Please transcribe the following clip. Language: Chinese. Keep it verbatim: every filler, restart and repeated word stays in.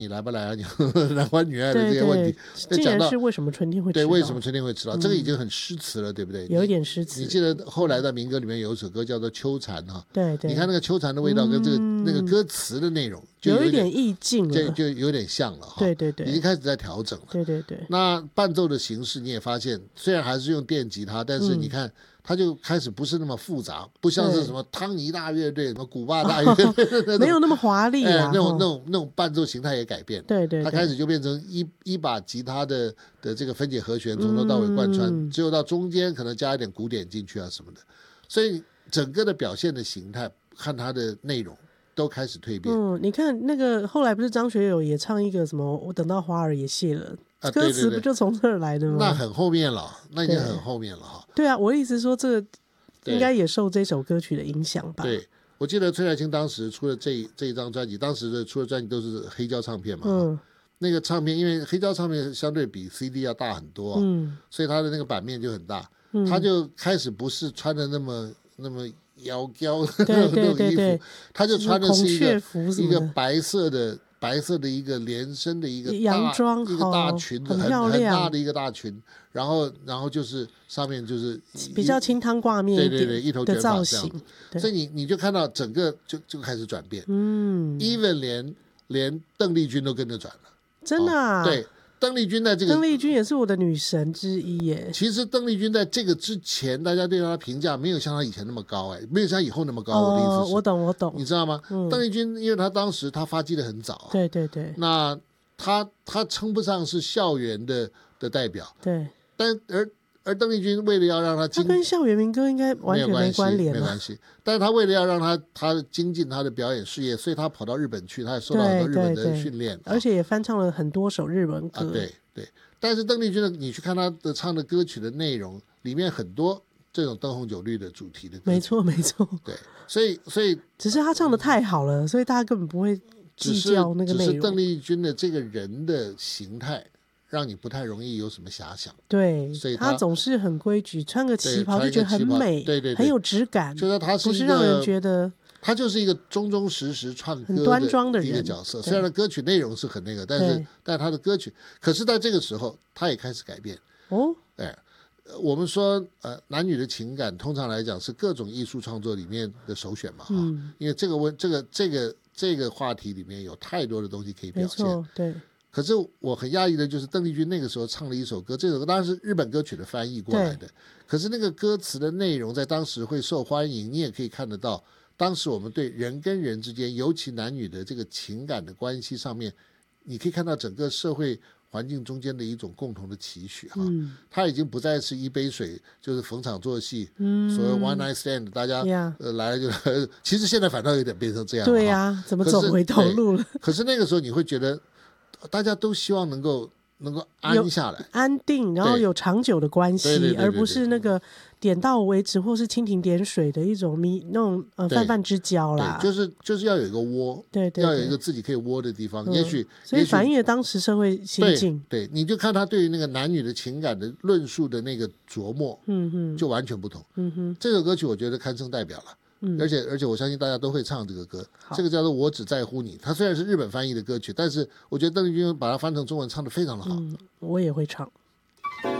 你来不来啊？你男欢女爱的这些问题， 对对，竟然是为什么春天会迟到？ 对，为什么春天会迟到？嗯、这个已经很诗词了，对不对？ 有一点诗词。 你记得后来的民歌里面有一首歌叫做《秋蝉》哈， 对对， 你看那个秋蝉的味道跟这个、嗯、那个歌词的内容就有一点意境了， 就就有点像了哈。 对对对， 已经开始在调整了。 对对对。 那伴奏的形式你也发现，虽然还是用电吉他，但是你看。嗯它就开始不是那么复杂，不像是什么汤尼大乐队、什么古巴大乐队、哦、 没有那么华丽啊、 哎，那种那种那种伴奏形态也改变。 对 对, 对， 它开始就变成一一把吉他的的这个分解和弦从头到尾贯穿，嗯、只有到中间可能加一点鼓点进去啊什么的，所以整个的表现的形态和它的内容都开始蜕变。 嗯，你看那个后来不是张学友也唱一个什么我等到花儿也谢了。啊、歌词不就从这儿来的吗？ 那很后面了，那已经很后面了哈。 对啊，我的意思说，这个应该也受这首歌曲的影响吧。 对，我记得崔莱青当时出了这这一张专辑，当时的出的专辑都是黑胶唱片嘛。嗯。那个唱片，因为黑胶唱片相对比 C D 要大很多、啊，嗯，所以它的那个版面就很大。嗯。他就开始不是穿的那么那么妖娇的那种衣服，他就穿的是一个一个白色的。白色的一个连身的一个洋装， 一个大裙子， 很漂亮， 很大的一个大裙，然后然后就是上面就是比较清汤挂面一点， 对对对，一头卷发这样子， 所以你你就看到整个就就开始转变，嗯 ，even 连连邓丽君都跟着转了， 真的、啊哦，对。邓丽君在这个， 邓丽君也是我的女神之一耶。 其实邓丽君在这个之前，大家对她的评价没有像她以前那么高，哎，没有像以后那么高。 哦、 我的意思是， 我懂，我懂， 你知道吗？嗯、邓丽君，因为她当时她发迹的很早、啊， 对对对， 那她她称不上是校园的的代表， 对， 但而而邓丽君为了要让她精， 她跟校园民歌应该完全没关联， 没关系。但是她为了要让她她精进她的表演事业，所以她跑到日本去，她也受到很多日本的训练， 而且也翻唱了很多首日文歌。 啊、对对。但是邓丽君的，你去看她的唱的歌曲的内容，里面很多这种灯红酒绿的主题的歌曲， 没错没错。 对，所以所以只是她唱的太好了，所以大家根本不会计较那个内容。 只是邓丽君的这个人的形态，让你不太容易有什么遐想。 对， 所以她总是很规矩，穿个旗袍就觉得很美， 对对对， 很有质感， 就是她是不是让人觉得。 他就是一个忠忠实实唱歌很端庄的一个角色，虽然歌曲内容是很那个，但是但他的歌曲，可是在这个时候，他也开始改变。哦，哎，我们说呃，男女的情感，通常来讲是各种艺术创作里面的首选嘛，哈、嗯，因为这个问这个这个这个话题里面有太多的东西可以表现， 没错，对。 可是我很讶异的就是邓丽君那个时候唱了一首歌，这首歌当然是日本歌曲的翻译过来的，可是那个歌词的内容在当时会受欢迎，你也可以看得到。当时我们对人跟人之间，尤其男女的这个情感的关系上面，你可以看到整个社会环境中间的一种共同的期许哈。嗯、它已经不再是一杯水就是逢场作戏，嗯，所谓 one night stand， 大家、yeah. 呃来了就，其实现在反倒有点变成这样。 对呀、啊，怎么走回头路了？ 可是那个时候你会觉得，大家都希望能够能够安下来， 安定，然后有长久的关系， 对对对对对， 而不是那个。点到为止，或是蜻蜓点水的一种迷那种呃泛泛之交啦， 就是就是要有一个窝， 对 对, 对， 要有一个自己可以窝的地方。嗯、也许， 所以反映了当时社会心境。 对，对你就看他对于那个男女的情感的论述的那个琢磨，嗯哼，就完全不同。嗯哼，这首歌曲我觉得堪称代表了。嗯，而且而且我相信大家都会唱这个歌，这个叫做《我只在乎你》。它虽然是日本翻译的歌曲，但是我觉得邓丽君把它翻成中文唱得非常的好。 嗯，我也会唱。